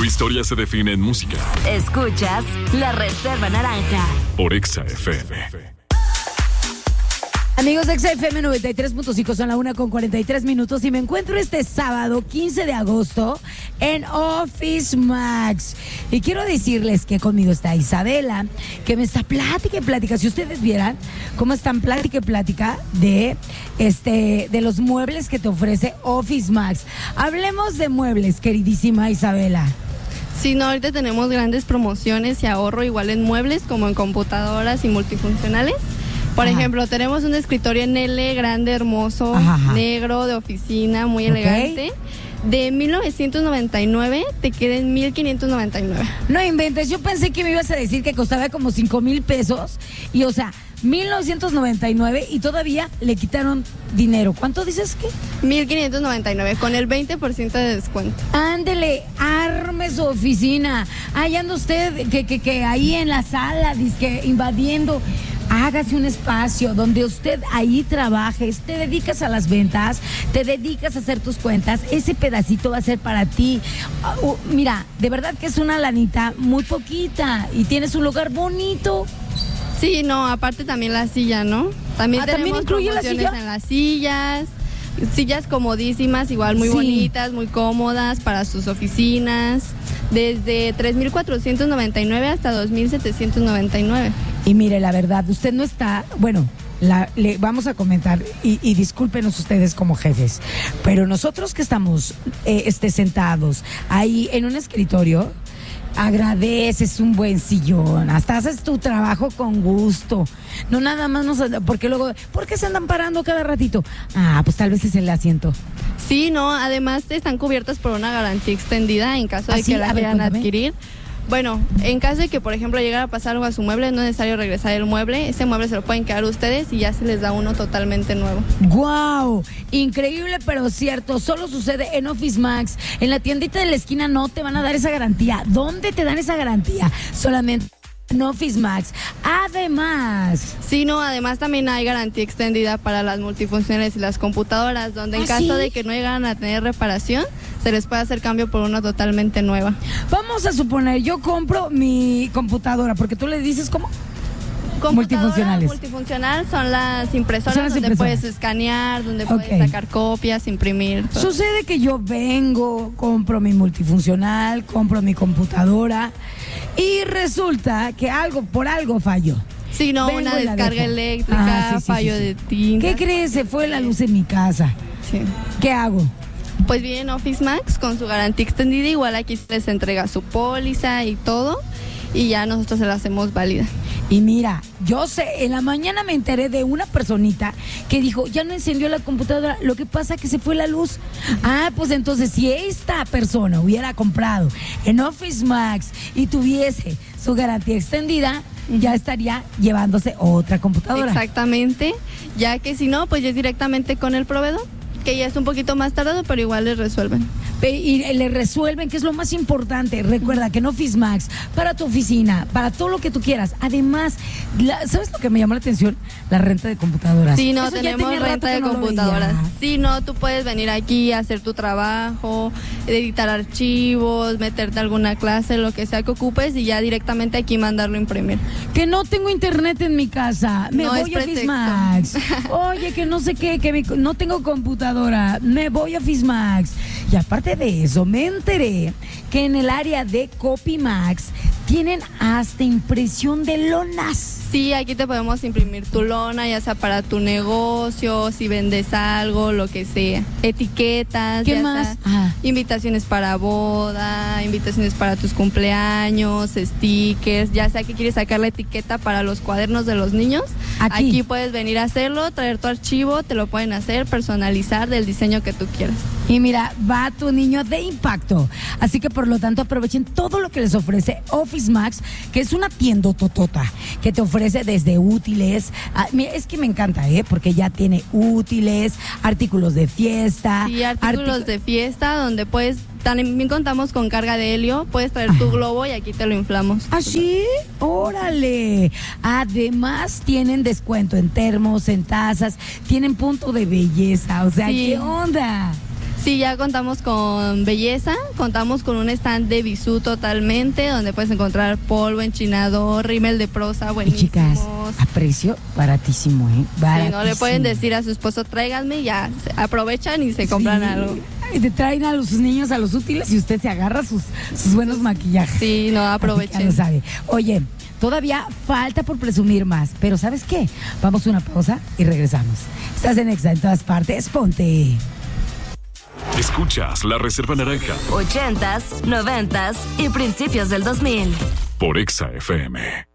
historia se define en música. Escuchas La Reserva Naranja Por Exa FM. Amigos de Exa FM 93.5, son la 1:43 y me encuentro este sábado 15 de agosto en Office Max. Y quiero decirles que conmigo está Isabela, que me está plática. Si ustedes vieran cómo están plática de los muebles que te ofrece Office Max. Hablemos de muebles, queridísima Isabela. Sí, no, ahorita tenemos grandes promociones y ahorro igual en muebles como en computadoras y multifuncionales. Por ejemplo, tenemos un escritorio en L, grande, hermoso, negro, de oficina, muy elegante. De 1999 te queda en 1599. No inventes, yo pensé que me ibas a decir que costaba como 5,000 pesos. Y o sea, 1999 y todavía le quitaron dinero. ¿Cuánto dices que? 1599 con el 20% de descuento. Ándele, arme su oficina. Ahí anda usted que ahí en la sala, dizque invadiendo. Hágase un espacio donde usted ahí trabajes, te dedicas a las ventas, te dedicas a hacer tus cuentas, ese pedacito va a ser para ti. Mira, de verdad que es una lanita muy poquita y tienes un lugar bonito. Sí, no, aparte también la silla, ¿no? También tenemos promociones en las sillas comodísimas, igual muy bonitas, muy cómodas para sus oficinas, desde 3,499 hasta 2,799. Y mire, la verdad, usted no está, bueno, le vamos a comentar y discúlpenos ustedes como jefes, pero nosotros que estamos sentados ahí en un escritorio, agradeces un buen sillón, hasta haces tu trabajo con gusto, no nada más porque luego, ¿por qué se andan parando cada ratito? Pues tal vez es el asiento. Sí, no, además están cubiertas por una garantía extendida en caso de que la quieran adquirir. Bueno, en caso de que, por ejemplo, llegara a pasar algo a su mueble, no es necesario regresar el mueble. Ese mueble se lo pueden quedar ustedes y ya se les da uno totalmente nuevo. ¡Guau! Increíble, pero cierto. Solo sucede en Office Max. En la tiendita de la esquina no te van a dar esa garantía. ¿Dónde te dan esa garantía? Solamente en Office Max. Además. Sí, no, además también hay garantía extendida para las multifuncionales y las computadoras, donde en caso de que no llegaran a tener reparación, se les puede hacer cambio por una totalmente nueva. Vamos a suponer, yo compro mi computadora, porque tú le dices ¿cómo? Multifuncionales. Multifuncional son las impresoras donde puedes escanear, donde puedes sacar copias, imprimir. Todo. Sucede que yo vengo, compro mi multifuncional, compro mi computadora y resulta que por algo falló. Sí, no, una descarga eléctrica, fallo de tinta. ¿Qué crees? Se fue la luz en mi casa. Sí. ¿Qué hago? Pues bien, Office Max con su garantía extendida, igual aquí se les entrega su póliza y todo, y ya nosotros se la hacemos válida. Y mira, yo sé, en la mañana me enteré de una personita que dijo, ya no encendió la computadora, lo que pasa es que se fue la luz. Pues entonces si esta persona hubiera comprado en Office Max y tuviese su garantía extendida, ya estaría llevándose otra computadora. Exactamente, ya que si no, pues ya es directamente con el proveedor, que ya es un poquito más tardado, pero igual les resuelven. Y le resuelven, que es lo más importante. Recuerda que en Office Max, para tu oficina, para todo lo que tú quieras. Además, ¿sabes lo que me llamó la atención? La renta de computadoras. Sí, no, tenemos renta de computadoras. Sí, no, tú puedes venir aquí a hacer tu trabajo, editar archivos, meterte a alguna clase, lo que sea que ocupes, y ya directamente aquí mandarlo a imprimir. Que no tengo internet en mi casa, me voy a Office Max. Oye, que no sé qué, no tengo computadora, me voy a Office Max. Y aparte de eso, me enteré que en el área de CopyMax tienen hasta impresión de lonas. Sí, aquí te podemos imprimir tu lona, ya sea para tu negocio, si vendes algo, lo que sea. Etiquetas. ¿Qué más? Invitaciones para boda, invitaciones para tus cumpleaños, stickers, ya sea que quieres sacar la etiqueta para los cuadernos de los niños. Aquí puedes venir a hacerlo, traer tu archivo, te lo pueden hacer, personalizar del diseño que tú quieras. Y mira, va tu niño de impacto. Así que por lo tanto aprovechen todo lo que les ofrece Office Max, que es una tienda totota, que te ofrece desde útiles. Es que me encanta, porque ya tiene útiles, artículos de fiesta. Sí, artículos de fiesta, donde puedes, también contamos con carga de helio, puedes traer tu globo y aquí te lo inflamos. ¿Ah, sí? ¡Órale! Además tienen descuento en termos, en tazas, tienen punto de belleza, o sea, ¿qué onda? Sí, ya contamos con belleza, contamos con un stand de Bisú totalmente, donde puedes encontrar polvo, enchinador, rímel de prosa, buenísimos. Y chicas, a precio baratísimo, Sí, no le pueden decir a su esposo, tráiganme, ya aprovechan y se compran algo. Y te traen a los niños a los útiles y usted se agarra sus buenos maquillajes. Sí, no, aprovechen. Ya lo sabe. Oye, todavía falta por presumir más, pero ¿sabes qué? Vamos a una pausa y regresamos. Estás en Exa en todas partes, ponte. Escuchas La Reserva Naranja 80s, 90s y principios del 2000. por Exa FM.